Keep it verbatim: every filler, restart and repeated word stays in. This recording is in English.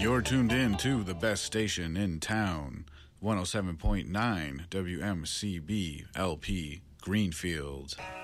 You're tuned in to the best station in town, one oh seven point nine W M C B L P Greenfield.